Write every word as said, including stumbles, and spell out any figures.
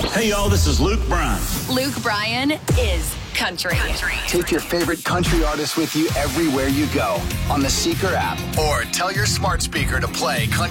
Hey, y'all, this is Luke Bryan. Luke Bryan is country. country. Take your favorite country artists with you everywhere you go on the Seeker app or tell your smart speaker to play country.